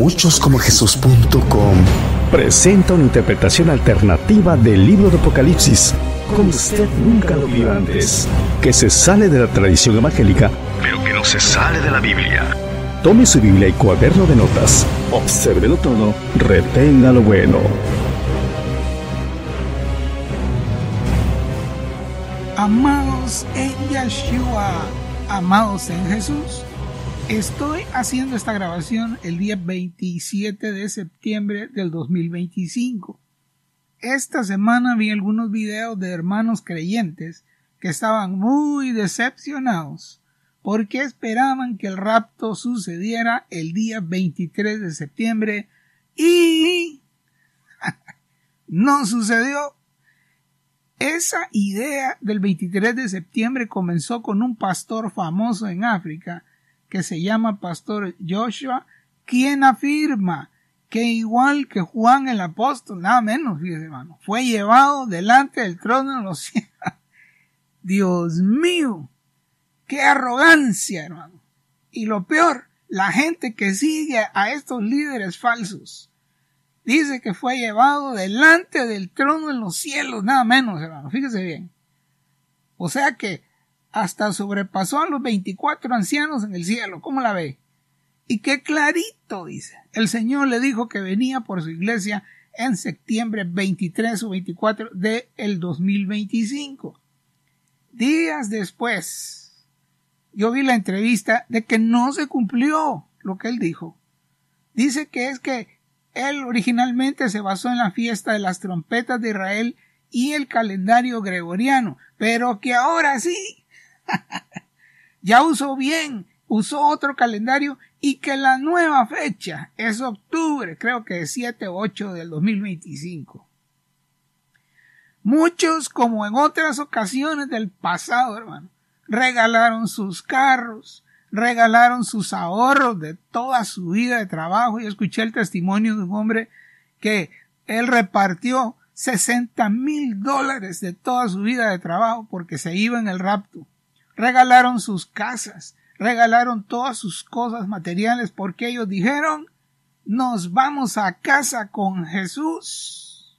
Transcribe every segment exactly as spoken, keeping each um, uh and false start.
muchos como jesús punto com presenta una interpretación alternativa del libro de Apocalipsis, como usted nunca lo vio antes, que se sale de la tradición evangélica, pero que no se sale de la Biblia. Tome su Biblia y cuaderno de notas, obsérvelo todo, retenga lo bueno. Amados en Yeshua, amados en Jesús, estoy haciendo esta grabación el día veintisiete de septiembre del dos mil veinticinco. Esta semana vi algunos videos de hermanos creyentes que estaban muy decepcionados porque esperaban que el rapto sucediera el día veintitrés de septiembre y no sucedió. Esa idea del veintitrés de septiembre comenzó con un pastor famoso en África que se llama Pastor Joshua, quien afirma que igual que Juan el apóstol, nada menos, fíjese hermano, fue llevado delante del trono de los cielos. Dios mío, qué arrogancia, hermano. Y lo peor, la gente que sigue a estos líderes falsos dice que fue llevado delante del trono en los cielos, nada menos, hermano, fíjese bien. O sea que hasta sobrepasó a los veinticuatro ancianos en el cielo, ¿cómo la ve? Y qué clarito dice, el Señor le dijo que venía por su iglesia en septiembre veintitrés o veinticuatro del dos mil veinticinco. Días después, yo vi la entrevista de que no se cumplió lo que él dijo. Dice que es que él originalmente se basó en la fiesta de las trompetas de Israel y el calendario gregoriano, pero que ahora sí, ya usó bien, usó otro calendario y que la nueva fecha es octubre, creo que siete o ocho del dos mil veinticinco. Muchos, como en otras ocasiones del pasado, hermano, regalaron sus carros, regalaron sus ahorros de toda su vida de trabajo. Y escuché el testimonio de un hombre que él repartió sesenta mil dólares de toda su vida de trabajo porque se iba en el rapto. Regalaron sus casas, regalaron todas sus cosas materiales porque ellos dijeron, nos vamos a casa con Jesús.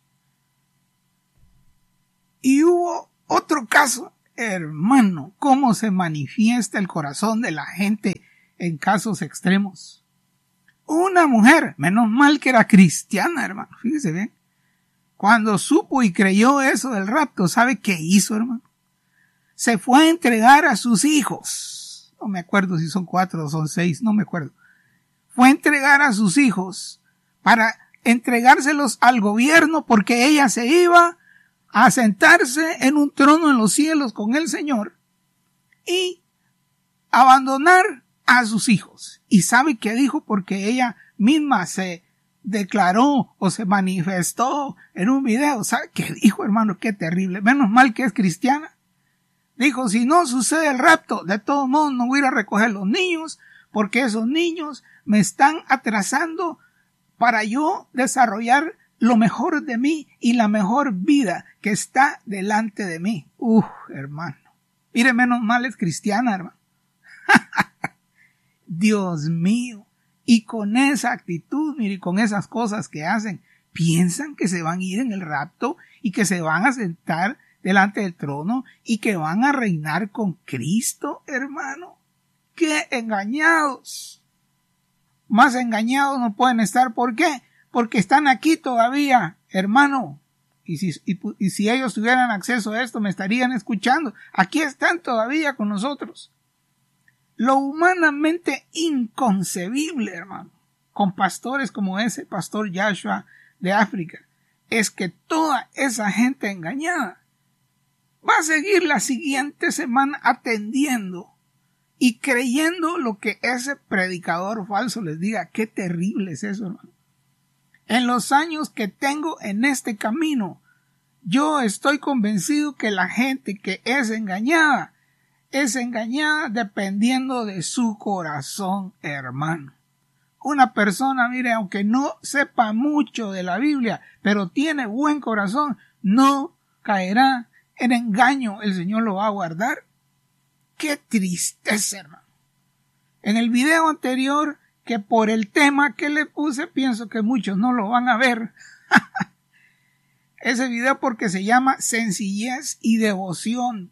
Y hubo otro caso. Hermano, cómo se manifiesta el corazón de la gente en casos extremos. Una mujer, menos mal que era cristiana, hermano, fíjese bien. Cuando supo y creyó eso del rapto, ¿sabe qué hizo, hermano? Se fue a entregar a sus hijos. No me acuerdo si son cuatro o son seis, no me acuerdo. Fue a entregar a sus hijos para entregárselos al gobierno porque ella se iba a sentarse en un trono en los cielos con el Señor y abandonar a sus hijos. ¿Y sabe qué dijo? Porque ella misma se declaró o se manifestó en un video. ¿Sabe qué dijo, hermano? Qué terrible. Menos mal que es cristiana. Dijo, si no sucede el rapto, de todos modos no voy a ir a recoger los niños porque esos niños me están atrasando para yo desarrollar lo mejor de mí y la mejor vida que está delante de mí. Uf, hermano. Mire, menos mal es cristiana, hermano. Dios mío. Y con esa actitud, mire, con esas cosas que hacen, piensan que se van a ir en el rapto y que se van a sentar delante del trono y que van a reinar con Cristo, hermano. ¡Qué engañados! Más engañados no pueden estar. ¿Por qué? Porque están aquí todavía, hermano. Y si, y, y si ellos tuvieran acceso a esto, me estarían escuchando. Aquí están todavía con nosotros. Lo humanamente inconcebible, hermano, con pastores como ese pastor Joshua de África, es que toda esa gente engañada va a seguir la siguiente semana atendiendo y creyendo lo que ese predicador falso les diga. Qué terrible es eso, hermano. En los años que tengo en este camino, yo estoy convencido que la gente que es engañada, es engañada dependiendo de su corazón, hermano. Una persona, mire, aunque no sepa mucho de la Biblia, pero tiene buen corazón, no caerá en engaño. El Señor lo va a guardar. ¡Qué tristeza, hermano! En el video anterior que por el tema que le puse pienso que muchos no lo van a ver. Ese video porque se llama Sencillez y Devoción.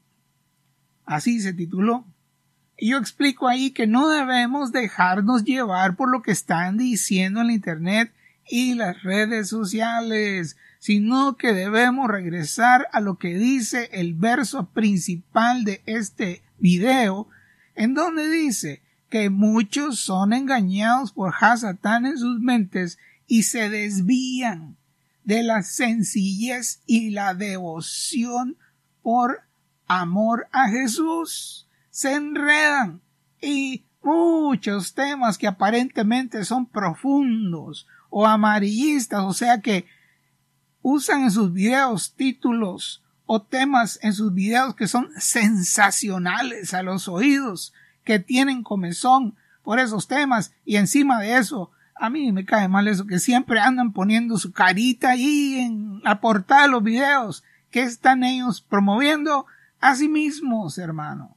Así se tituló. Y yo explico ahí que no debemos dejarnos llevar por lo que están diciendo en la internet y las redes sociales, sino que debemos regresar a lo que dice el verso principal de este video, en donde dice que muchos son engañados por Hasatán en sus mentes y se desvían de la sencillez y la devoción por amor a Jesús. Se enredan y muchos temas que aparentemente son profundos o amarillistas, o sea que usan en sus videos títulos o temas en sus videos que son sensacionales a los oídos, que tienen comezón por esos temas, y encima de eso a mí me cae mal eso, que siempre andan poniendo su carita ahí en la portada de los videos. ¿Qué están ellos promoviendo? A sí mismos, hermano.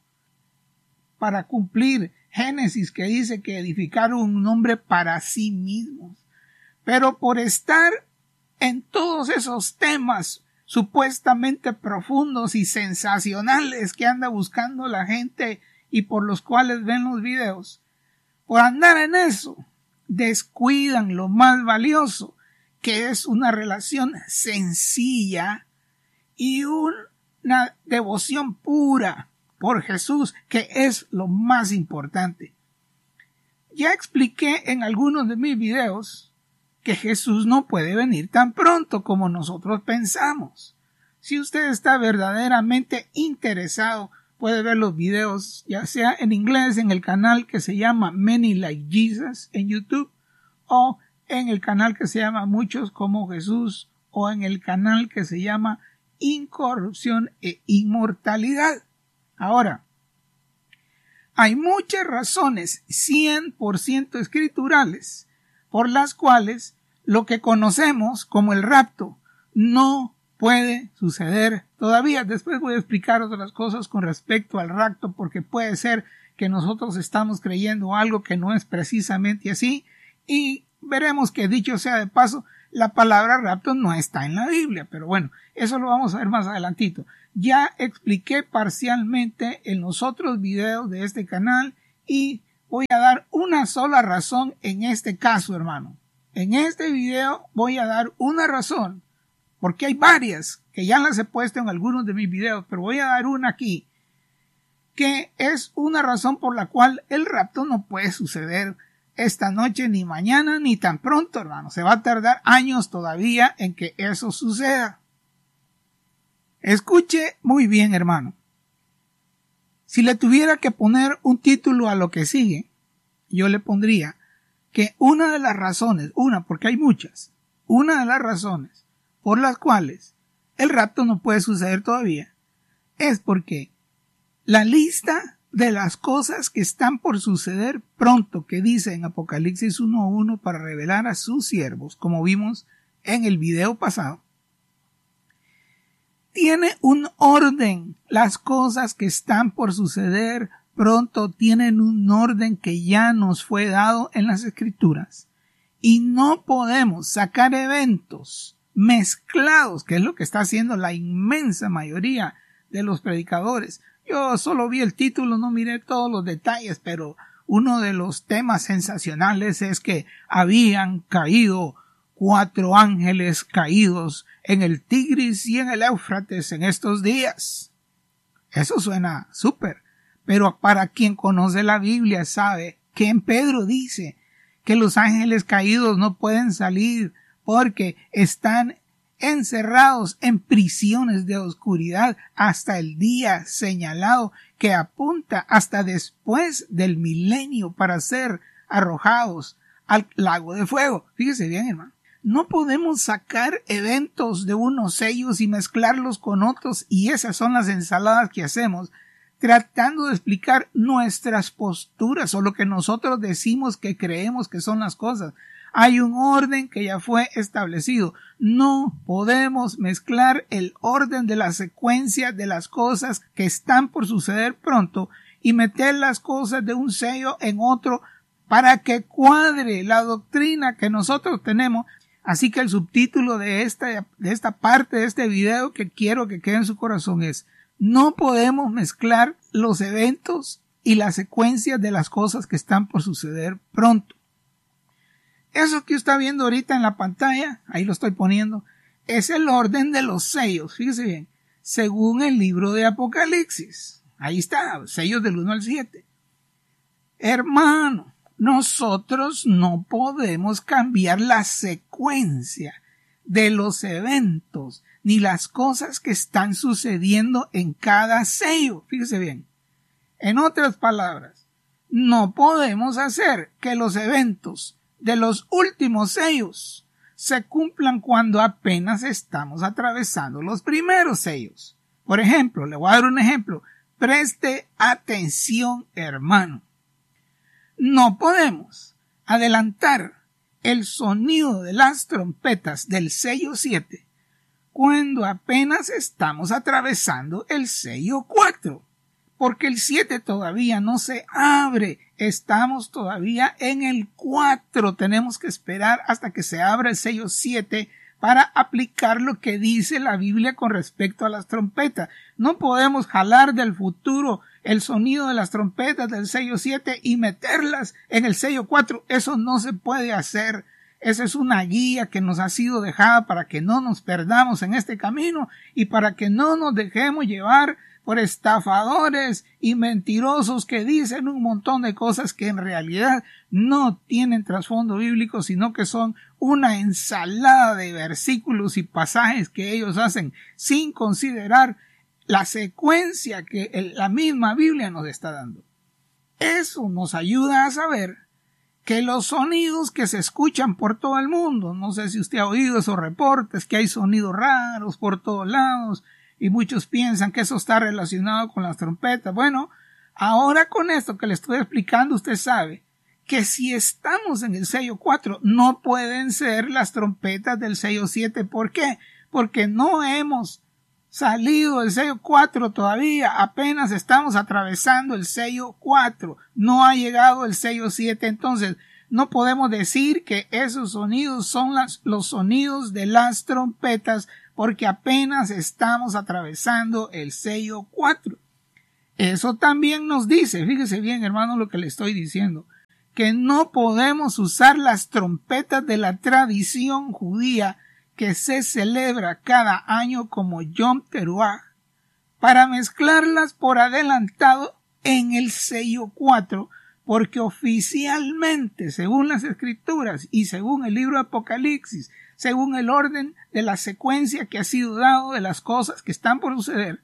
Para cumplir Génesis, que dice que edificaron un hombre para sí mismos. Pero por estar en todos esos temas supuestamente profundos y sensacionales que anda buscando la gente y por los cuales ven los videos, por andar en eso, descuidan lo más valioso, que es una relación sencilla y una devoción pura por Jesús, que es lo más importante. Ya expliqué en algunos de mis videos que Jesús no puede venir tan pronto como nosotros pensamos. Si usted está verdaderamente interesado, puede ver los videos, ya sea en inglés, en el canal que se llama Many Like Jesus en YouTube, o en el canal que se llama Muchos como Jesús, o en el canal que se llama Incorrupción e Inmortalidad. Ahora, hay muchas razones cien por ciento escriturales por las cuales lo que conocemos como el rapto no puede suceder todavía. Después voy a explicar otras cosas con respecto al rapto, porque puede ser que nosotros estamos creyendo algo que no es precisamente así, y veremos que, dicho sea de paso, la palabra rapto no está en la Biblia, pero bueno, eso lo vamos a ver más adelantito. Ya expliqué parcialmente en los otros videos de este canal y voy a dar una sola razón en este caso, hermano. En este video voy a dar una razón, porque hay varias que ya las he puesto en algunos de mis videos, pero voy a dar una aquí, que es una razón por la cual el rapto no puede suceder esta noche, ni mañana, ni tan pronto, hermano. Se va a tardar años todavía en que eso suceda. Escuche muy bien, hermano. Si le tuviera que poner un título a lo que sigue, yo le pondría que una de las razones, una porque hay muchas, una de las razones por las cuales el rapto no puede suceder todavía es porque la lista de las cosas que están por suceder pronto, que dice en Apocalipsis uno uno para revelar a sus siervos, como vimos en el video pasado, tiene un orden. Las cosas que están por suceder pronto tienen un orden que ya nos fue dado en las Escrituras, y no podemos sacar eventos mezclados, que es lo que está haciendo la inmensa mayoría de los predicadores. Yo solo vi el título, no miré todos los detalles, pero uno de los temas sensacionales es que habían caído cuatro ángeles caídos en el Tigris y en el Éufrates en estos días. Eso suena súper, pero para quien conoce la Biblia sabe que en Pedro dice que los ángeles caídos no pueden salir porque están encerrados en prisiones de oscuridad hasta el día señalado, que apunta hasta después del milenio para ser arrojados al lago de fuego. Fíjese bien, hermano. No podemos sacar eventos de unos sellos y mezclarlos con otros, y esas son las ensaladas que hacemos, tratando de explicar nuestras posturas o lo que nosotros decimos que creemos que son las cosas. Hay un orden que ya fue establecido. No podemos mezclar el orden de la secuencia de las cosas que están por suceder pronto y meter las cosas de un sello en otro para que cuadre la doctrina que nosotros tenemos. Así que el subtítulo de esta, de esta parte de este video que quiero que quede en su corazón es: no podemos mezclar los eventos y las secuencias de las cosas que están por suceder pronto. Eso que está viendo ahorita en la pantalla, ahí lo estoy poniendo, es el orden de los sellos, fíjese bien, según el libro de Apocalipsis. Ahí está, sellos del uno al siete. Hermano, nosotros no podemos cambiar la secuencia de los eventos ni las cosas que están sucediendo en cada sello. Fíjese bien. En otras palabras, no podemos hacer que los eventos de los últimos sellos se cumplan cuando apenas estamos atravesando los primeros sellos. Por ejemplo, le voy a dar un ejemplo. Preste atención, hermano. No podemos adelantar el sonido de las trompetas del sello siete cuando apenas estamos atravesando el sello cuatro, porque el siete todavía no se abre, estamos todavía en el cuatro, tenemos que esperar hasta que se abra el sello siete para aplicar lo que dice la Biblia con respecto a las trompetas. No podemos jalar del futuro el sonido de las trompetas del sello siete y meterlas en el sello cuatro. Eso no se puede hacer. Esa es una guía que nos ha sido dejada para que no nos perdamos en este camino y para que no nos dejemos llevar por estafadores y mentirosos que dicen un montón de cosas que en realidad no tienen trasfondo bíblico, sino que son una ensalada de versículos y pasajes que ellos hacen sin considerar la secuencia que la misma Biblia nos está dando. Eso nos ayuda a saber que los sonidos que se escuchan por todo el mundo, no sé si usted ha oído esos reportes, que hay sonidos raros por todos lados, y muchos piensan que eso está relacionado con las trompetas. Bueno, ahora con esto que le estoy explicando, usted sabe que si estamos en el sello cuatro, no pueden ser las trompetas del sello siete. ¿Por qué? Porque no hemos salido del sello cuatro todavía, apenas estamos atravesando el sello cuatro, no ha llegado el sello siete, entonces no podemos decir que esos sonidos son las, los sonidos de las trompetas, porque apenas estamos atravesando el sello cuatro. Eso también nos dice, fíjese bien, hermano, lo que le estoy diciendo, que no podemos usar las trompetas de la tradición judía que se celebra cada año como Yom Teruah para mezclarlas por adelantado en el sello cuatro, porque oficialmente, según las Escrituras y según el libro de Apocalipsis, según el orden de la secuencia que ha sido dado de las cosas que están por suceder,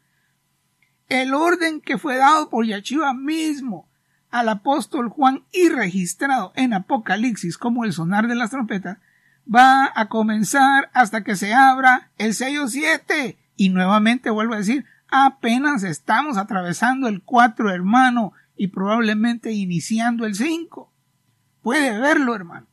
el orden que fue dado por Yeshua mismo al apóstol Juan y registrado en Apocalipsis como el sonar de las trompetas, va a comenzar hasta que se abra el sello siete. Y nuevamente vuelvo a decir, apenas estamos atravesando el cuatro, hermano, y probablemente iniciando el cinco. Puede verlo, hermano.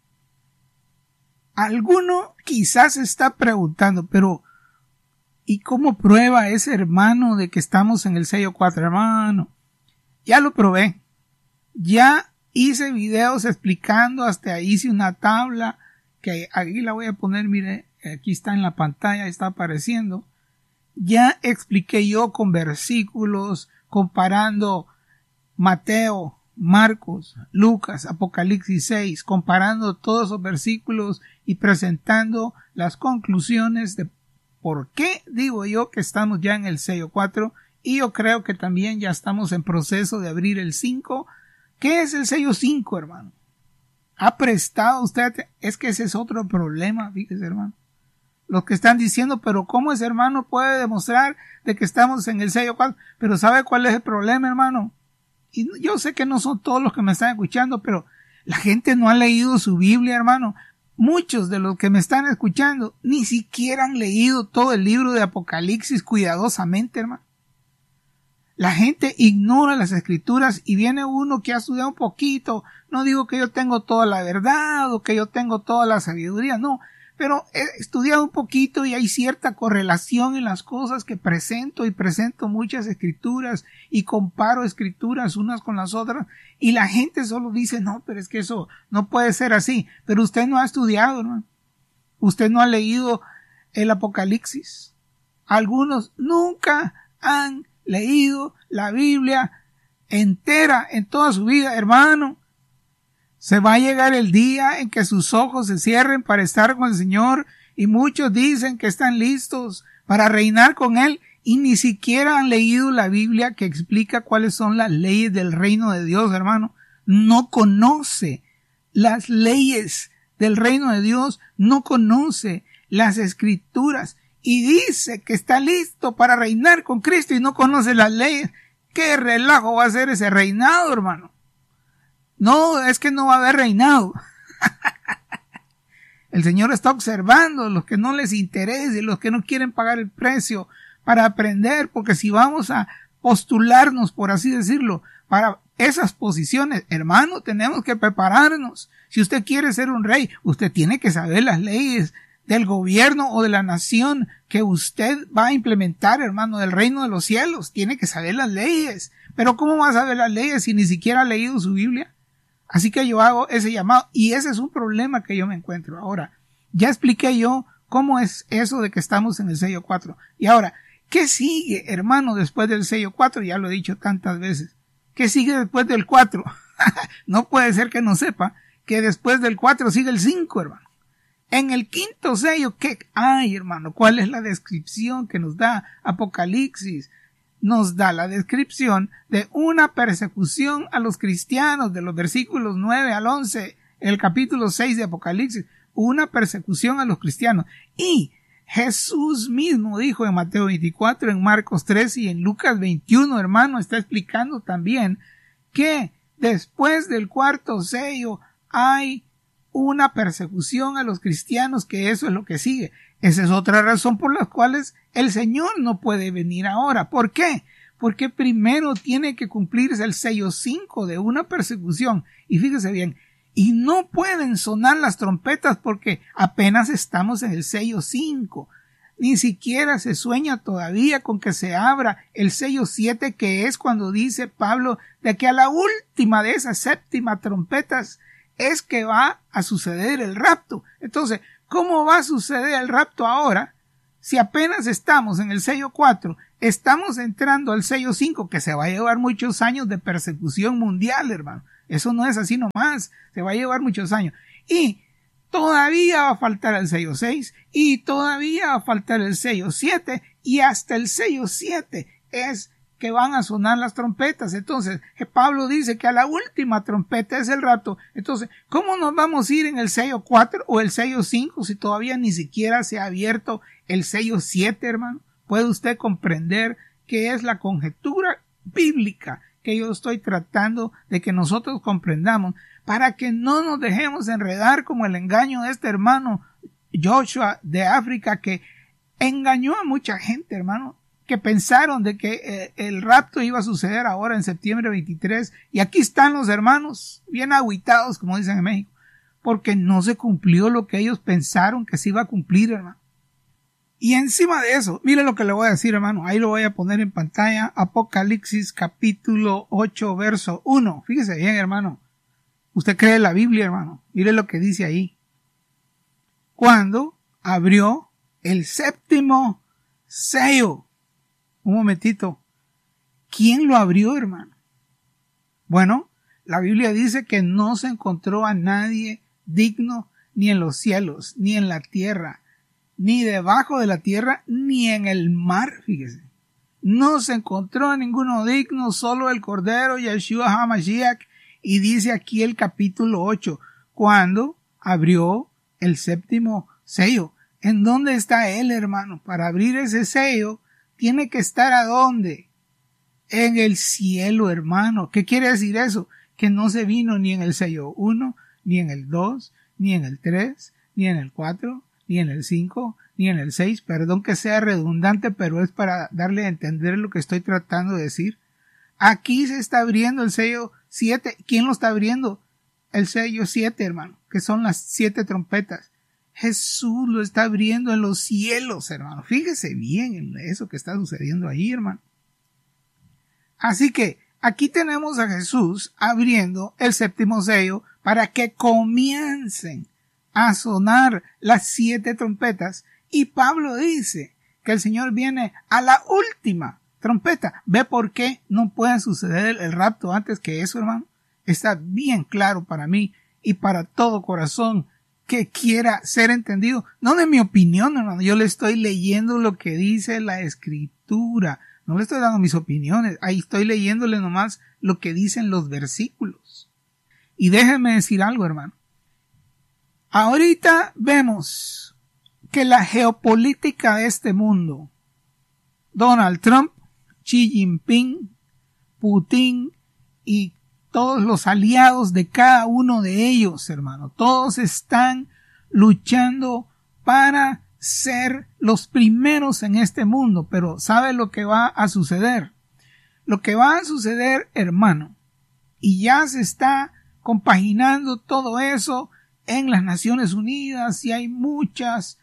Alguno quizás se está preguntando, pero ¿y cómo prueba ese hermano de que estamos en el sello cuatro, hermano? Ya lo probé. Ya hice videos explicando, hasta hice una tabla que aquí la voy a poner, mire, aquí está en la pantalla, está apareciendo. Ya expliqué yo con versículos, comparando Mateo, Marcos, Lucas, Apocalipsis seis, comparando todos esos versículos y presentando las conclusiones de por qué digo yo que estamos ya en el sello cuatro, y yo creo que también ya estamos en proceso de abrir el cinco. ¿Qué es el sello cinco, hermano? ¿Ha prestado usted? Es que ese es otro problema, fíjese, hermano. Los que están diciendo, pero ¿cómo ese hermano puede demostrar de que estamos en el sello cuatro? Pero ¿sabe cuál es el problema, hermano? Y yo sé que no son todos los que me están escuchando, pero la gente no ha leído su Biblia, hermano. Muchos de los que me están escuchando ni siquiera han leído todo el libro de Apocalipsis cuidadosamente, hermano. La gente ignora las Escrituras y viene uno que ha estudiado un poquito. No digo que yo tengo toda la verdad o que yo tengo toda la sabiduría, no. pero he estudiado un poquito y hay cierta correlación en las cosas que presento y presento muchas escrituras y comparo escrituras unas con las otras y la gente solo dice, no, pero es que eso no puede ser así. Pero usted no ha estudiado, hermano. Usted no ha leído el Apocalipsis. Algunos nunca han leído la Biblia entera en toda su vida, hermano. Se va a llegar el día en que sus ojos se cierren para estar con el Señor y muchos dicen que están listos para reinar con Él y ni siquiera han leído la Biblia que explica cuáles son las leyes del reino de Dios, hermano. No conoce las leyes del reino de Dios, no conoce las escrituras y dice que está listo para reinar con Cristo y no conoce las leyes. ¿Qué relajo va a ser ese reinado, hermano? No, es que no va a haber reinado. El Señor está observando los que no les interese, los que no quieren pagar el precio para aprender, porque si vamos a postularnos, por así decirlo, para esas posiciones, hermano, tenemos que prepararnos. Si usted quiere ser un rey, usted tiene que saber las leyes del gobierno o de la nación que usted va a implementar, hermano, del reino de los cielos. Tiene que saber las leyes. Pero ¿cómo va a saber las leyes si ni siquiera ha leído su Biblia? Así que yo hago ese llamado y ese es un problema que yo me encuentro. Ahora, ya expliqué yo cómo es eso de que estamos en el sello cuatro. Y ahora, ¿qué sigue, hermano, después del sello cuatro? Ya lo he dicho tantas veces. ¿Qué sigue después del cuatro? No puede ser que no sepa que después del cuatro sigue el cinco, hermano. En el quinto sello, ¿qué hay, hermano? ¿Cuál es la descripción que nos da Apocalipsis? Nos da la descripción de una persecución a los cristianos de los versículos nueve al once, el capítulo seis de Apocalipsis, una persecución a los cristianos. Y Jesús mismo dijo en Mateo veinticuatro, en Marcos tres y en Lucas veintiuno, hermano, está explicando también que después del cuarto sello hay una persecución a los cristianos, que eso es lo que sigue. Esa es otra razón por la cual el Señor no puede venir ahora. ¿Por qué? Porque primero tiene que cumplirse el sello cinco de una persecución. Y fíjese bien, y no pueden sonar las trompetas porque apenas estamos en el sello cinco. Ni siquiera se sueña todavía con que se abra el sello siete, que es cuando dice Pablo de que a la última de esas séptimas trompetas es que va a suceder el rapto. Entonces, ¿cómo va a suceder el rapto ahora? Si apenas estamos en el sello cuatro, estamos entrando al sello cinco, que se va a llevar muchos años de persecución mundial, hermano. Eso no es así nomás, se va a llevar muchos años. Y todavía va a faltar el sello seis, y todavía va a faltar el sello siete, y hasta el sello siete es que van a sonar las trompetas. Entonces, Pablo dice que a la última trompeta es el rapto. Entonces, ¿cómo nos vamos a ir en el sello cuatro o el sello cinco si todavía ni siquiera se ha abierto el sello siete, hermano? ¿Puede usted comprender qué es la conjetura bíblica que yo estoy tratando de que nosotros comprendamos para que no nos dejemos enredar como el engaño de este hermano Joshua de África, que engañó a mucha gente, hermano, que pensaron de que eh, el rapto iba a suceder ahora en septiembre veintitrés, y aquí están los hermanos bien agüitados, como dicen en México, porque no se cumplió lo que ellos pensaron que se iba a cumplir, hermano. Y encima de eso, mire lo que le voy a decir, hermano, ahí lo voy a poner en pantalla, Apocalipsis capítulo ocho, verso uno. Fíjese bien, hermano, usted cree la Biblia, hermano, mire lo que dice ahí. Cuando abrió el séptimo sello. Un momentito. ¿Quién lo abrió, hermano? Bueno, la Biblia dice que no se encontró a nadie digno ni en los cielos, ni en la tierra, ni debajo de la tierra, ni en el mar, fíjese. No se encontró a ninguno digno, solo el Cordero, Yeshua HaMashiach, y dice aquí el capítulo ocho, cuando abrió el séptimo sello. ¿En dónde está él, hermano? Para abrir ese sello, tiene que estar ¿a dónde? En el cielo, hermano. ¿Qué quiere decir eso? Que no se vino ni en el sello uno, ni en el dos, ni en el tres, ni en el cuatro, ni en el cinco, ni en el seis. Perdón que sea redundante, pero es para darle a entender lo que estoy tratando de decir. Aquí se está abriendo el sello siete. ¿Quién lo está abriendo? El sello siete, hermano, que son las siete trompetas. Jesús lo está abriendo en los cielos, hermano. Fíjese bien en eso que está sucediendo ahí, hermano. Así que aquí tenemos a Jesús abriendo el séptimo sello para que comiencen a sonar las siete trompetas. Y Pablo dice que el Señor viene a la última trompeta. ¿Ve por qué no puede suceder el rapto antes que eso, hermano? Está bien claro para mí y para todo corazón que quiera ser entendido. No de mi opinión, hermano. Yo le estoy leyendo lo que dice la Escritura. No le estoy dando mis opiniones. Ahí estoy leyéndole nomás lo que dicen los versículos. Y déjenme decir algo, hermano. Ahorita vemos que la geopolítica de este mundo, Donald Trump, Xi Jinping, Putin y todos los aliados de cada uno de ellos, hermano, todos están luchando para ser los primeros en este mundo. Pero ¿sabe lo que va a suceder? Lo que va a suceder, hermano, y ya se está compaginando todo eso en las Naciones Unidas y hay muchas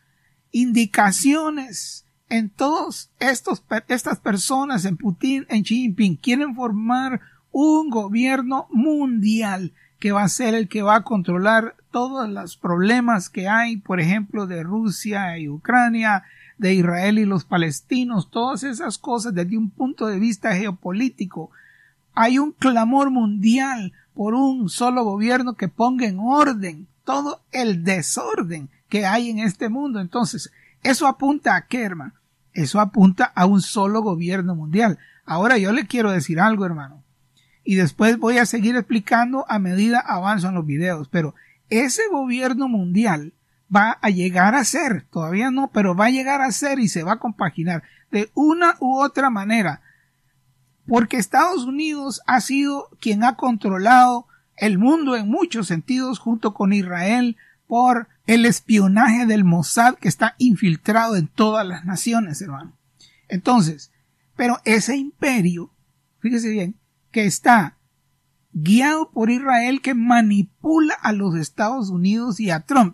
indicaciones en todos estos estas personas, en Putin, en Xi Jinping, quieren formar un gobierno mundial que va a ser el que va a controlar todos los problemas que hay, por ejemplo, de Rusia y Ucrania, de Israel y los palestinos, todas esas cosas desde un punto de vista geopolítico. Hay un clamor mundial por un solo gobierno que ponga en orden todo el desorden que hay en este mundo. Entonces, ¿eso apunta a qué, hermano? Eso apunta a un solo gobierno mundial. Ahora yo le quiero decir algo, hermano, y después voy a seguir explicando a medida avanzo en los videos, pero ese gobierno mundial va a llegar a ser, todavía no, pero va a llegar a ser y se va a compaginar de una u otra manera, porque Estados Unidos ha sido quien ha controlado el mundo en muchos sentidos junto con Israel por el espionaje del Mossad que está infiltrado en todas las naciones, hermano. Entonces, pero ese imperio, fíjese bien, que está guiado por Israel, que manipula a los Estados Unidos y a Trump,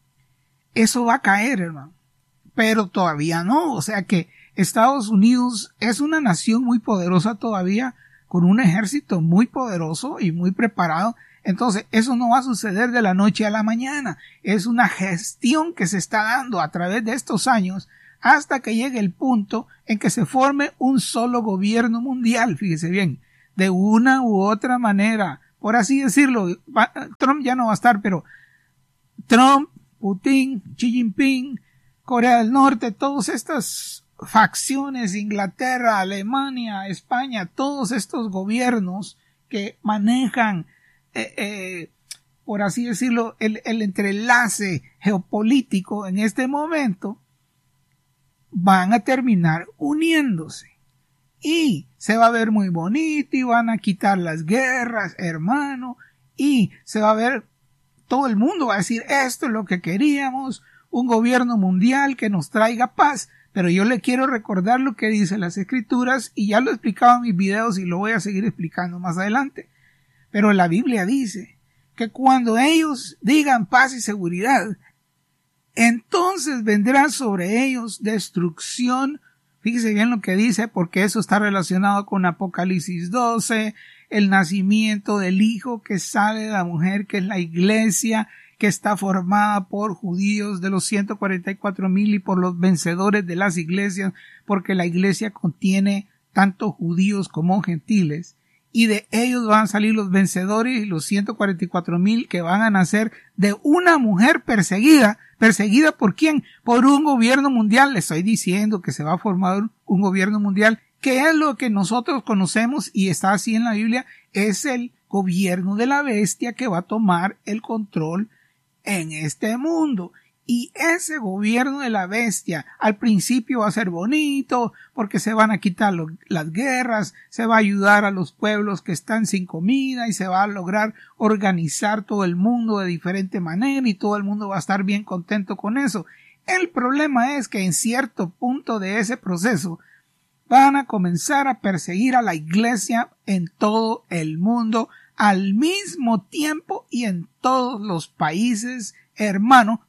eso va a caer, hermano. Pero todavía no, o sea que Estados Unidos es una nación muy poderosa todavía, con un ejército muy poderoso y muy preparado. Entonces, eso no va a suceder de la noche a la mañana. Es una gestión que se está dando a través de estos años hasta que llegue el punto en que se forme un solo gobierno mundial, fíjese bien, de una u otra manera. Por así decirlo, Trump ya no va a estar, pero Trump, Putin, Xi Jinping, Corea del Norte, todas estas facciones, Inglaterra, Alemania, España, todos estos gobiernos que manejan, eh, eh, por así decirlo, el, el entrelace geopolítico en este momento, van a terminar uniéndose. Y se va a ver muy bonito y van a quitar las guerras, hermano, y se va a ver, todo el mundo va a decir, esto es lo que queríamos, un gobierno mundial que nos traiga paz. Pero yo le quiero recordar lo que dicen las Escrituras, y ya lo he explicado en mis videos y lo voy a seguir explicando más adelante. Pero la Biblia dice que cuando ellos digan paz y seguridad, entonces vendrá sobre ellos destrucción. Fíjese bien lo que dice, porque eso está relacionado con Apocalipsis doce, el nacimiento del Hijo que sale de la mujer, que es la iglesia, que está formada por judíos de los ciento cuarenta y cuatro mil y por los vencedores de las iglesias, porque la iglesia contiene tanto judíos como gentiles, y de ellos van a salir los vencedores y los ciento cuarenta y cuatro mil que van a nacer de una mujer perseguida. ¿Perseguida por quién? Por un gobierno mundial. Le estoy diciendo que se va a formar un gobierno mundial, que es lo que nosotros conocemos y está así en la Biblia, es el gobierno de la bestia que va a tomar el control en este mundo. Y ese gobierno de la bestia al principio va a ser bonito porque se van a quitar lo, las guerras, se va a ayudar a los pueblos que están sin comida y se va a lograr organizar todo el mundo de diferente manera y todo el mundo va a estar bien contento con eso. El problema es que en cierto punto de ese proceso van a comenzar a perseguir a la iglesia en todo el mundo al mismo tiempo y en todos los países, hermano,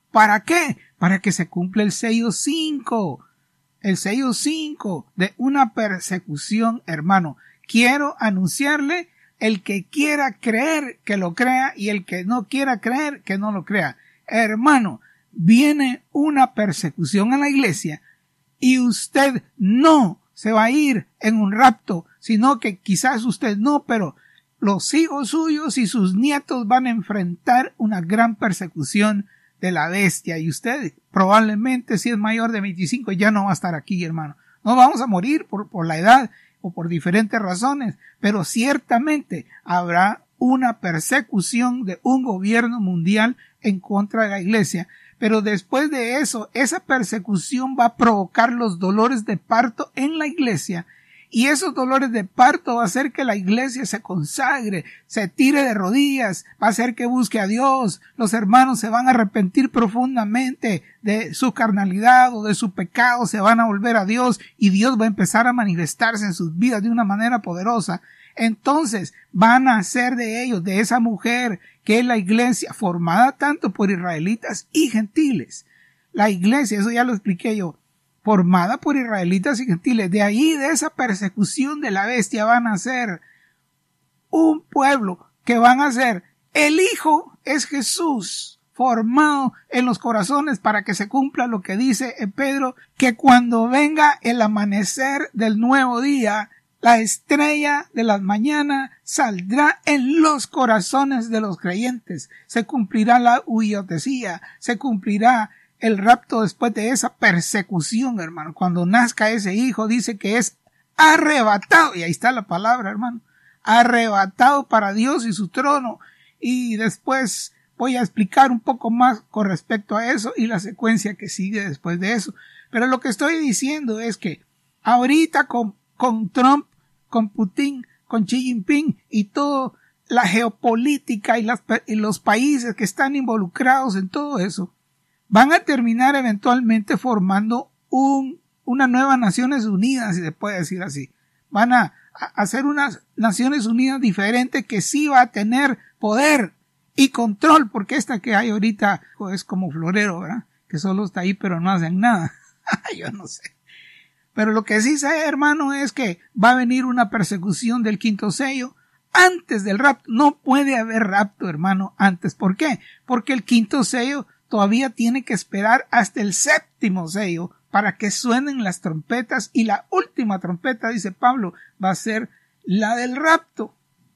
¿Para qué? Para que se cumpla el sello cinco. El sello cinco de una persecución, hermano. Quiero anunciarle, el que quiera creer, que lo crea, y el que no quiera creer, que no lo crea. Hermano, viene una persecución a la iglesia y usted no se va a ir en un rapto, sino que quizás usted no, pero los hijos suyos y sus nietos van a enfrentar una gran persecución de la bestia, y usted probablemente, si es mayor de veinticinco, ya no va a estar aquí, hermano. No vamos a morir por, por la edad o por diferentes razones, pero ciertamente habrá una persecución de un gobierno mundial en contra de la iglesia. Pero después de eso, esa persecución va a provocar los dolores de parto en la iglesia, y esos dolores de parto va a hacer que la iglesia se consagre, se tire de rodillas, va a hacer que busque a Dios. Los hermanos se van a arrepentir profundamente de su carnalidad o de su pecado, se van a volver a Dios, y Dios va a empezar a manifestarse en sus vidas de una manera poderosa. Entonces van a hacer de ellos, de esa mujer que es la iglesia, formada tanto por israelitas y gentiles. La iglesia, eso ya lo expliqué yo, formada por israelitas y gentiles. De ahí, de esa persecución de la bestia, van a ser un pueblo que van a ser, el Hijo es Jesús, formado en los corazones, para que se cumpla lo que dice en Pedro, que cuando venga el amanecer del nuevo día, la estrella de la mañana saldrá en los corazones de los creyentes. Se cumplirá la huiotesía, se cumplirá el rapto después de esa persecución, hermano. Cuando nazca ese hijo, dice que es arrebatado, y ahí está la palabra, hermano, arrebatado para Dios y su trono. Y después voy a explicar un poco más con respecto a eso y la secuencia que sigue después de eso. Pero lo que estoy diciendo es que ahorita con con Trump, con Putin, con Xi Jinping y toda la geopolítica y, las, y los países que están involucrados en todo eso, van a terminar eventualmente formando un, una nueva Naciones Unidas, si se puede decir así. Van a, a hacer unas Naciones Unidas diferentes que sí va a tener poder y control, porque esta que hay ahorita es como florero, ¿verdad? Que solo está ahí pero no hacen nada. Yo no sé. Pero lo que sí sé, hermano, es que va a venir una persecución del quinto sello antes del rapto. No puede haber rapto, hermano, antes. ¿Por qué? Porque el quinto sello todavía tiene que esperar hasta el séptimo sello para que suenen las trompetas, y la última trompeta, dice Pablo, va a ser la del rapto.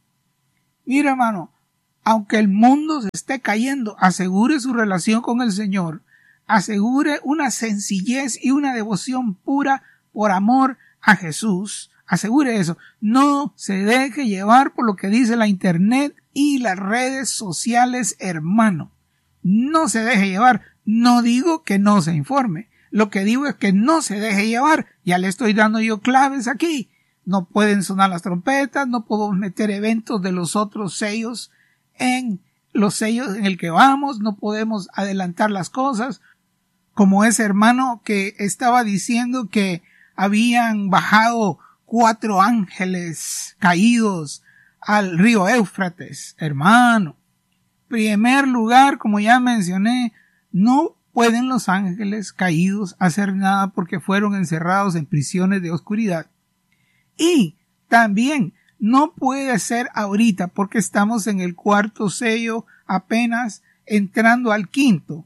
Mira, hermano, aunque el mundo se esté cayendo, asegure su relación con el Señor, asegure una sencillez y una devoción pura por amor a Jesús, asegure eso. No se deje llevar por lo que dice la internet y las redes sociales, hermano. No se deje llevar. No digo que no se informe. Lo que digo es que no se deje llevar. Ya le estoy dando yo claves aquí. No pueden sonar las trompetas, no podemos meter eventos de los otros sellos en los sellos en el que vamos, no podemos adelantar las cosas. Como ese hermano que estaba diciendo que habían bajado cuatro ángeles caídos al río Éufrates. Hermano, primer lugar, como ya mencioné, no pueden los ángeles caídos hacer nada porque fueron encerrados en prisiones de oscuridad. Y también no puede ser ahorita porque estamos en el cuarto sello, apenas entrando al quinto.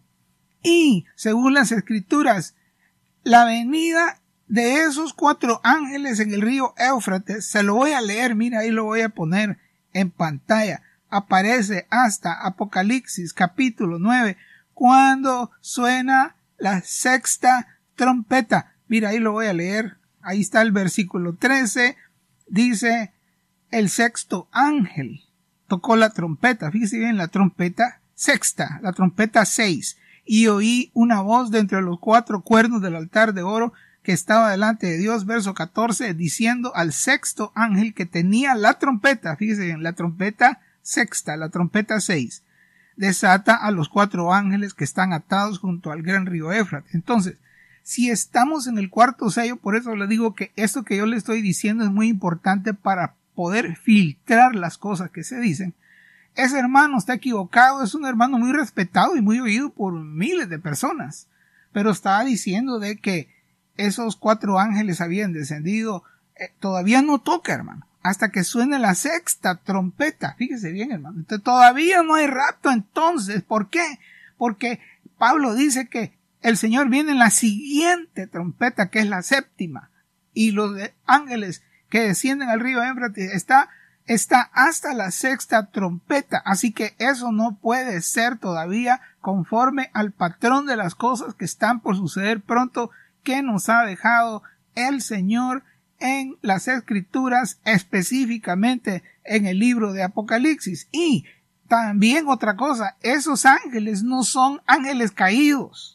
Y según las escrituras, la venida de esos cuatro ángeles en el río Éufrates, se lo voy a leer, mira, ahí lo voy a poner en pantalla, aparece hasta Apocalipsis capítulo nueve, cuando suena la sexta trompeta. Mira, ahí lo voy a leer, ahí está el versículo trece, dice, el sexto ángel tocó la trompeta, fíjese bien, la trompeta sexta, la trompeta seis, y oí una voz de entre los cuatro cuernos del altar de oro que estaba delante de Dios, verso catorce, diciendo al sexto ángel que tenía la trompeta, fíjese bien, la trompeta sexta, la trompeta seis, desata a los cuatro ángeles que están atados junto al gran río Éufrates. Entonces, si estamos en el cuarto sello, por eso le digo que esto que yo le estoy diciendo es muy importante para poder filtrar las cosas que se dicen. ese hermano está equivocado, es un hermano muy respetado y muy oído por miles de personas, pero estaba diciendo de que esos cuatro ángeles habían descendido. Eh, todavía no toca, hermano, hasta que suene la sexta trompeta. Fíjese bien, hermano. Entonces, todavía no hay rapto entonces. ¿Por qué? Porque Pablo dice que el Señor viene en la siguiente trompeta, que es la séptima, y los ángeles que descienden al río Éufrates está, está hasta la sexta trompeta. Así que eso no puede ser todavía conforme al patrón de las cosas que están por suceder pronto, que nos ha dejado el Señor en las Escrituras, específicamente en el libro de Apocalipsis. Y también otra cosa, esos ángeles no son ángeles caídos.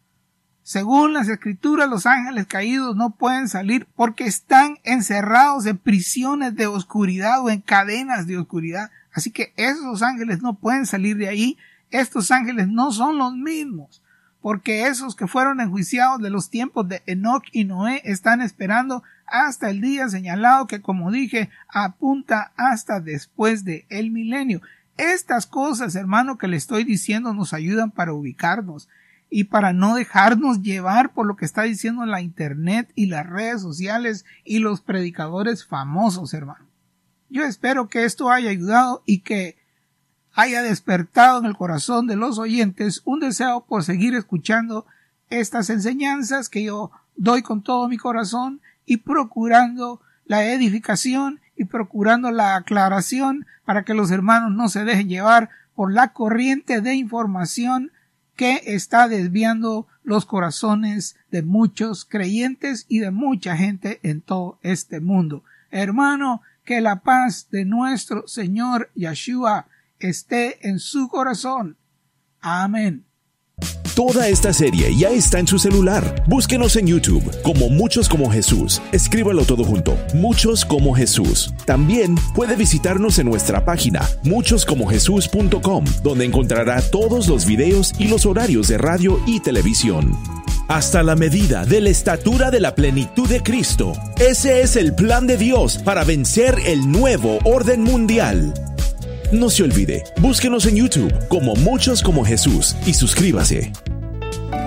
Según las Escrituras, los ángeles caídos no pueden salir porque están encerrados en prisiones de oscuridad o en cadenas de oscuridad. Así que esos ángeles no pueden salir de ahí. Estos ángeles no son los mismos, porque esos que fueron enjuiciados de los tiempos de Enoc y Noé están esperando hasta el día señalado, que, como dije, apunta hasta después de el milenio. Estas cosas, hermano, que le estoy diciendo nos ayudan para ubicarnos y para no dejarnos llevar por lo que está diciendo la internet y las redes sociales y los predicadores famosos, hermano. Yo espero que esto haya ayudado y que haya despertado en el corazón de los oyentes un deseo por seguir escuchando estas enseñanzas que yo doy con todo mi corazón, y procurando la edificación y procurando la aclaración para que los hermanos no se dejen llevar por la corriente de información que está desviando los corazones de muchos creyentes y de mucha gente en todo este mundo. Hermano, que la paz de nuestro Señor Yeshua esté en su corazón. Amén. Toda esta serie ya está en su celular. Búsquenos en YouTube como Muchos como Jesús. Escríbalo todo junto, Muchos como Jesús. También puede visitarnos en nuestra página muchos como jesús punto com, donde encontrará todos los videos y los horarios de radio y televisión. Hasta la medida de la estatura de la plenitud de Cristo. Ese es el plan de Dios para vencer el nuevo orden mundial. No se olvide, búsquenos en YouTube como Muchos como Jesús y suscríbase.